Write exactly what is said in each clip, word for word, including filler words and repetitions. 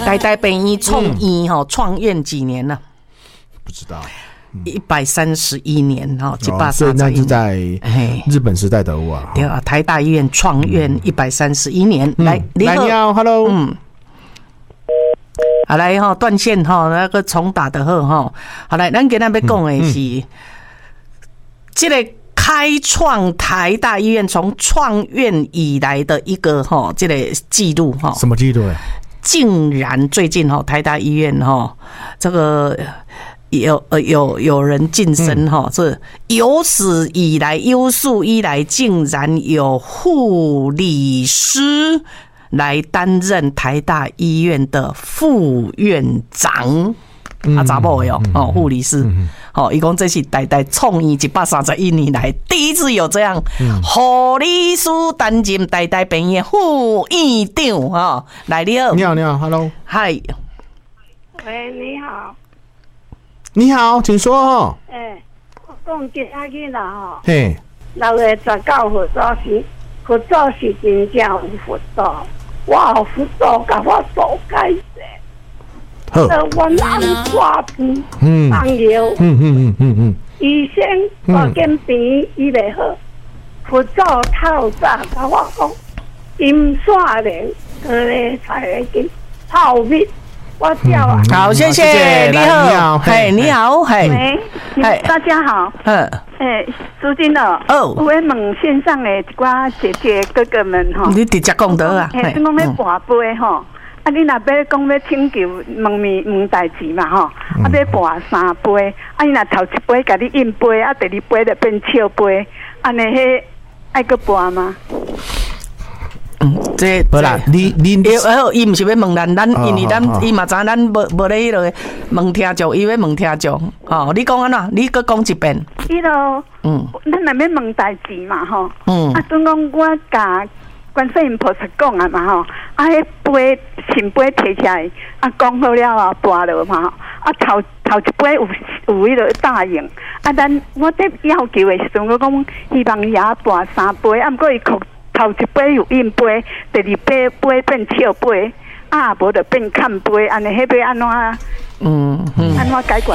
台大病院创院哈创院几年了？ 不知道。 一百三十一年哈，一百所以那是在日本时代的哇。 对啊，台大医院创院一百三十一年，来， 你好 ，Hello， 嗯， 好来哈，断线哈，那个重打的好哈，好来，咱今天要讲的是这个开创台大医院从创院以来的一个哈，这个记录哈。 什么记录？ 竟然最近哈，台大医院哈，这个。有呃有有人晋升哈，是有史以来有史以来竟然有护理师来担任台大医院的副院长，啊查某的哦，护理师，哦，伊讲这是台大创院一百三十一年来第一次有这样护理师担任台大病院副院长哈，来你好， 你好你好 ，Hello， 嗨， 喂，你好。 你好，请说哦。 诶、欸，我讲今仔日啦吼， 嘿， 六月十九佛祖是佛祖是真正有佛祖，我有佛祖甲我做解释， 好， 我按刷片，嗯，朋友， 嗯嗯嗯嗯嗯， 医生大健病医袂好，佛祖透早甲我讲，金线莲和咧才会金泡面。我叫啊， 好，谢谢，你好，嘿，你好，嘿， 喂，大家好，嗯，诶，苏金的，哦，我问线上的一寡姐姐哥哥们哈， 你直接讲得啊， 嘿，我要跋杯哈，啊，你若要讲要请求问面问代志嘛哈，啊，要跋三杯，啊，你若头一杯甲你应杯，啊，第二杯就变笑杯，安尼迄爱个跋吗？ 嗯，这不啦，你你伊呃，伊毋是要问咱，咱因为咱伊嘛知咱无无咧迄落问听众，伊要问听众，吼，你讲安怎？你搁讲一遍。 伊咯，嗯，咱若要问代志嘛，吼，嗯，啊，阵讲我甲观世音菩萨讲啊嘛，吼，啊，迄杯圣杯摕起来，啊，讲好了啊，跋落嘛，啊，头头一杯有有迄落答应，啊，咱我伫要求的时阵，我讲希望也跋三杯，啊，毋过伊哭。头一杯有硬杯，第二杯杯变笑杯，啊，无就变看杯，安尼迄杯安怎？嗯，安怎解决？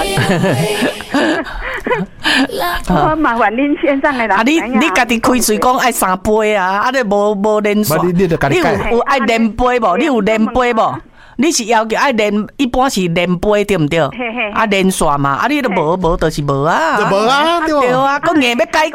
我麻烦恁线上的人。 啊，你你家己开嘴讲爱三杯啊，啊，你无无连续，你有有爱连杯无？你有连杯无？你是要求爱连，一般是连杯对毋对？啊，连续嘛，啊，你都无无，就是无啊。 就无啊， 对啊，佮硬要解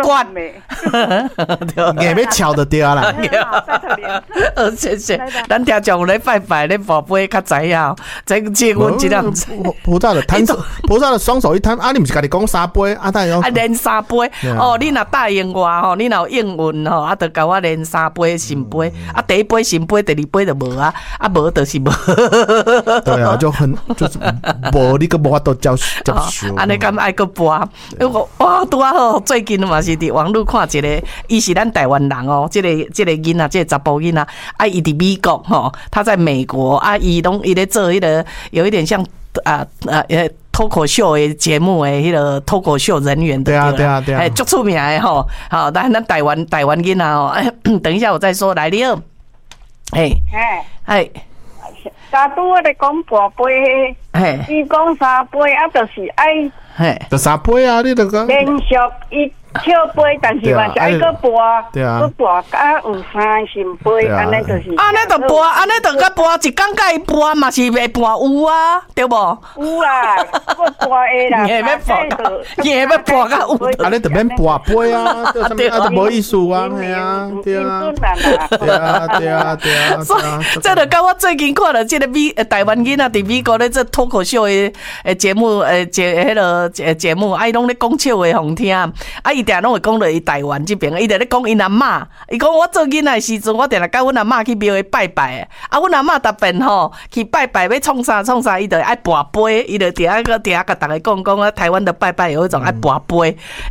决，硬要巧就对啦。 呃，谢谢，咱听众咧拜拜咧宝贝较知影，这这阮即样子。 菩萨的摊手，菩萨的双手一摊，啊，你毋是家己讲三杯，啊，但啊连三杯，哦，你若答应我吼，你若有应允吼，啊，就甲我连三杯圣杯，啊，第一杯圣杯，第二杯就无啊，啊，无就是无。 对啊，就很就是无你个无法度接接受。 安尼敢爱个播？我哇，拄啊好，最近嘛是伫网络看一个，伊是咱台湾人哦，这个这个囡仔，这个查甫囡仔，啊，伊伫美国吼，他在美国啊，伊拢伊咧做迄个有一点像啊啊呃脱口秀的节目的迄个脱口秀人员的， 对啊对啊对啊， 哎，足出名的吼，好，但咱台湾台湾囡仔哦，等一下我再说，来你好，哎哎哎。 加拄我咧讲半杯，伊讲三杯啊，就是爱， 就三杯啊，你著讲连续伊笑杯，但是嘛是爱个跋， 对啊， 个跋甲有三圣杯，安尼就是， 安尼就跋，安尼就甲跋一工甲伊跋嘛是会跋有啊，对无？ 有啦，我跋会啦， 硬要跋，硬要跋甲有， 安尼就免跋杯啊，对啊，就无意思啊，系啊，对啊，对啊，对啊，对啊， 所以这就甲我最近看了这个美台湾囡仔伫美国咧做脱口秀的诶节目诶节迄个节目，啊伊拢咧讲笑话互听，啊伊定拢会讲到伊台湾这边，伊就咧讲因阿嬷，伊讲我做囡仔时阵，我定来甲阮阿嬷去庙会拜拜，啊阮阿嬷逐遍吼去拜拜要创啥创啥，伊就爱跋杯，伊就伫遐个伫遐甲大家讲讲啊，台湾的拜拜有一种爱跋杯，伊讲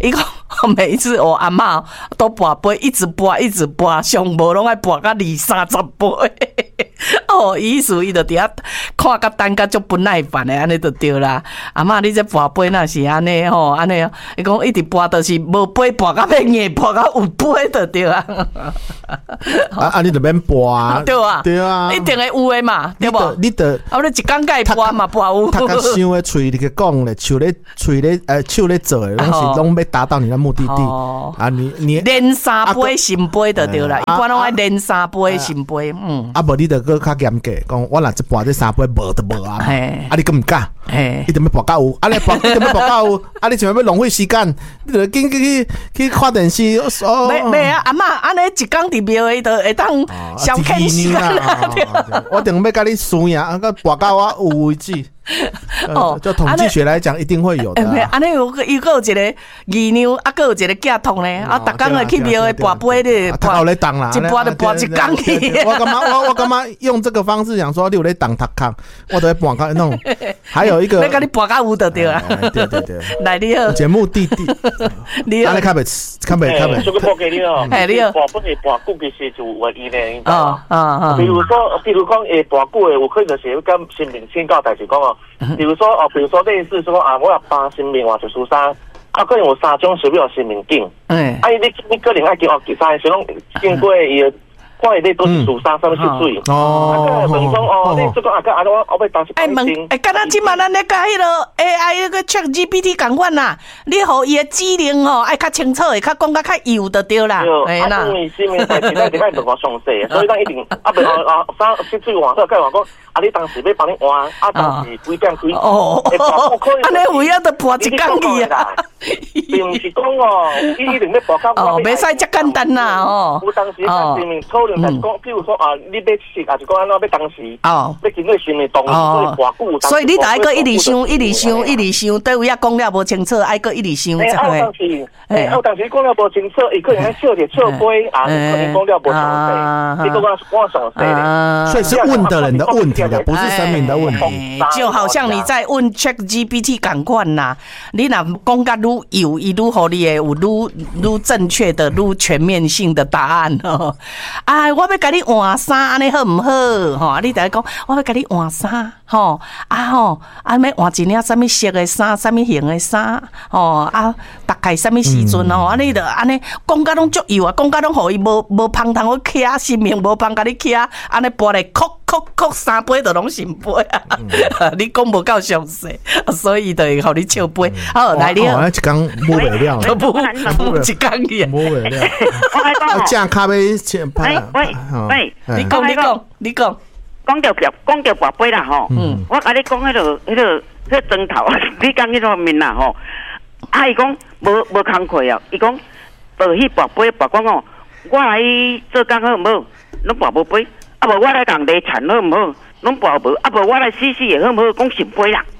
每一次我阿嬷都跋杯，一直跋一直跋，上无拢爱跋到二三十杯。哦，意思伊就伫遐看甲等甲足不耐烦的，安尼就对啦。阿嬷，你这跋杯那是安尼吼，安尼，伊讲一直跋就是无杯跋到要硬，跋到有杯就对啊。 啊啊，你就免跋啊， 对啊， 对啊， 一定会有的嘛，对无？ 你得， 啊，你一工甲伊跋嘛，跋有。 他甲想的嘴你去讲咧，手咧嘴咧，呃，手咧做的，拢是拢要达到你的目的地。哦、啊，你你连三杯新杯就对啦，一般拢爱连三杯新杯，嗯。 啊，无你得搁较严格，讲我若一跋这三杯无就无啊，啊，你更唔敢，一定要跋到有，啊，你跋一定要跋到有，啊，你想要浪费时间，你就紧去去看电视。 哦，没没啊，阿嬷安尼一工伫庙诶，就会当消遣时间啦。 我等要甲你输赢，啊，个跋到我有为止。哦，就统计学来讲，一定会有的。 安尼有有个有一个姨娘，啊，个有一个嫁通咧，啊，逐工会去庙诶跋杯咧， 跋咧当啦， 一跋就跋一工去。 我干嘛？我我干嘛用这个方式讲说，你有咧当读空，我都会跋到那种。还有一个， 要甲你跋到有就对啦。 对对对， 来你好， 节目弟弟， 你好， 安尼较袂较袂较袂。 这个报给你哦， 哎你好， 跋不是跋久其实就有原因咧，你知道吗？啊啊， 比如说，比如讲诶，跋久诶，有可能就是跟新民宣告代志讲哦，比如说。哦，比如说类似说啊，我要帮新民或者输三，啊，可能有三种是要新民定，嗯，啊，你你个人爱经哦，第三是拢经过伊，看伊咧都是输三，什么是水，哦，啊，个问讲哦，你这个啊个啊，我我要当时哎问，哎，敢若即马咱咧甲迄个 A I 那个 Chat G P T 共款啦，你互伊的指令吼，爱较清楚的，较讲较较幼就对啦， 哎啦，因为新民代志咱伫遐问我详细，所以咱一定啊，不啊，三去水换说，甲我讲。啊！你当时要帮你换，啊，当时几点几？ 哦，安尼为了得跋一工去啊， 并唔是讲哦，伊一定要跋到。 哦，袂使遮简单啦哦。 有当时咱前面讨论就是讲，比如说啊，你要食，啊是讲安怎要当时哦，要经过前面动，所以跋久。 所以你得爱个一直想，一直想，一直想，对位啊讲了无清楚，爱个一直想。 哎，啊当时，哎，啊当时讲了无清楚，伊可能还笑着笑杯啊，可能讲了无详细，你讲我详细。 所以是问的人的问题。不是生命的问题， 就好像你在问 Chat G P T 同款啦。你若讲甲愈有，伊愈互你的有愈愈正确的、愈全面性的答案哦。哎，我要甲你换衫，安尼好唔好？吼，你等下讲，我要甲你换衫，吼啊吼，啊要换一领什么色的衫，什么型的衫，吼啊，大概什么时阵哦？安尼就安尼讲甲拢足幼啊，讲甲拢互伊无无芳通去徛，心命无芳甲你徛，安尼跋来哭哭哭三杯就拢成杯啊！嗯、你讲无够详细，所以就会互你笑杯。好，来你。 哦，一缸摸袂了， 都不不一缸去， 摸袂了。我正咖啡先拍。 喂喂， 你讲你讲你讲， 讲到表讲到跋杯啦吼。嗯。我甲你讲迄个迄个迄个砖头，你讲迄个面啦吼。啊，伊讲无无工课啊，伊讲无去跋杯跋讲哦，我来做工好唔好？拢跋无杯。啊无我来共地产好唔好？拢跋无，啊无我来试试好唔好？讲成杯啦。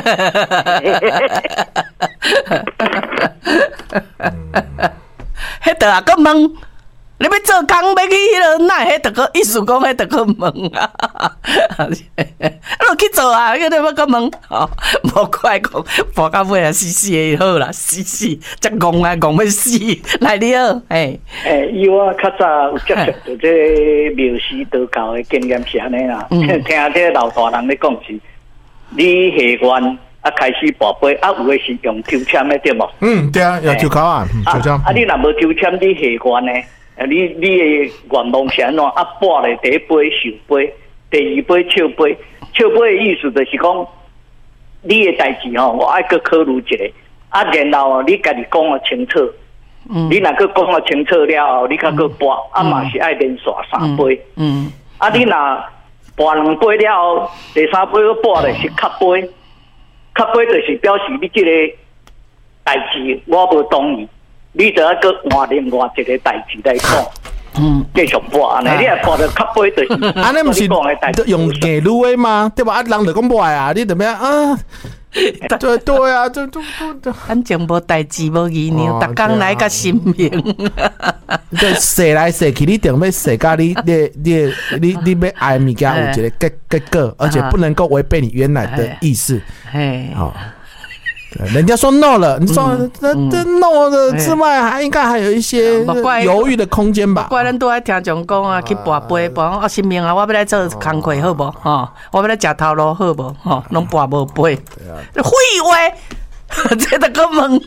迄个啊，个问，你要做工要去迄个哪？迄个个意思讲，迄个个问啊，落去做啊，迄个要个问，哦，无怪讲，跋到尾啊，死死的好啦，死死，则戆啊戆要死，来你好，诶， 诶，以我较早有接触到这庙师道教的经验是安尼啦，听这老大人咧讲是，你下愿啊开始跋杯，啊有诶是用抽签的对无？ 嗯，对啊，用抽签啊，抽签。 啊，你若无抽签，你下愿呢？啊，你你诶愿望是安怎？啊，跋咧第一杯受杯，第二杯笑杯，笑杯的意思就是讲，你诶代志吼，我爱去考虑一下，啊，然后你家己讲啊清楚，嗯，你若去讲啊清楚了后，你较去跋，啊嘛是爱连续三杯，嗯，啊，你若跋两杯了后，第三杯我跋咧是卡杯，卡杯就是表示你这个代志我无同意。你就要搁换另外一个代志来讲，嗯，继续播安尼，你也播到较杯就是， 安尼不是用假女的吗？对吧？啊，人就讲不爱啊，你怎么样啊？对对啊，就就就， 反正无代志无义娘，逐工来个心命， 对，说来说去，你一定要说甲你你你你你要爱物件有一个结结果，而且不能够违背你原来的意思，嘿，好。 人家说 no 了，你说这这 no 的之外，还应该还有一些犹豫的空间吧？ 怪咱都爱听众讲啊，去跋杯，跋啊新明啊，我要来做工课好无？吼，我要来食头路好无？吼，拢跋无杯，废话，这都个问。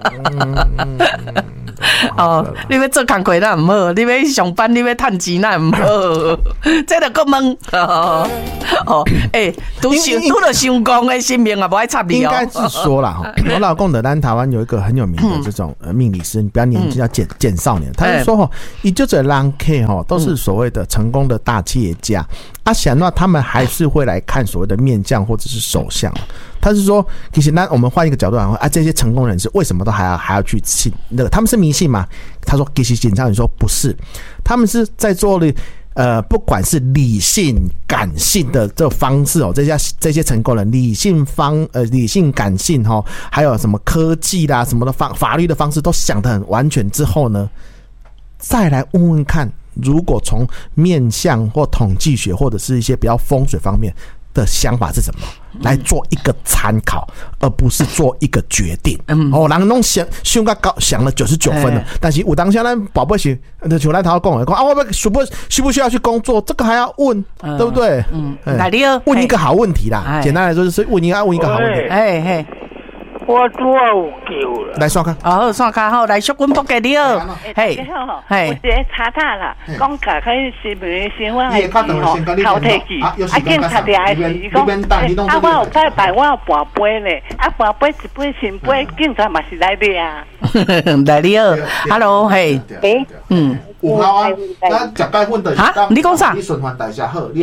哦，你要做工课那唔好，你要上班，你要趁钱那唔好，这就个问。哦，哎，都想都了想讲的新命啊，不爱插你哦。应该是说啦，我老公的咱台湾有一个很有名的这种呃命理师，比较年纪叫简简少年，他就说哈，以就这让 K 哈都是所谓的成功的大企业家，啊，想那他们还是会来看所谓的面相或者是手相。他是说，其实那我们换一个角度来说，啊，这些成功人士为什么都还要还要去信那个？他们是迷信吗？他说，其实简少年说不是，他们是在做的。呃，不管是理性、感性的这个方式哦，这些这些成功人，理性方呃，理性、感性哈、哦，还有什么科技啦、什么的方法律的方式都想得很完全之后呢，再来问问看，如果从面相或统计学或者是一些比较风水方面的想法是什么，来做一个参考，而不是做一个决定。嗯，哦，人弄想想个高想了九十九分了，但是有当下咱宝贝是，就咱头讲的讲啊，我们需不需不需要去工作，这个还要问，嗯、对不对？嗯，来你问一个好问题啦，简单来说就是问一个问一个好问题。 哎嘿。 我拄好有救了， 来刷卡。 哦，刷卡好，来小军拨给你哦。 嘿，嘿，有一个查查啦，讲家开新闻新闻的时候，头提去，啊，警察伫来时，伊讲，啊，我有拜拜，我有跋杯咧，啊，跋杯一杯新杯，警察嘛是来抓。 来你好 ，Hello， 嘿， 诶， 嗯，有效啊，咱食解粉的， 哈，你讲啥？ 你循环代谢好。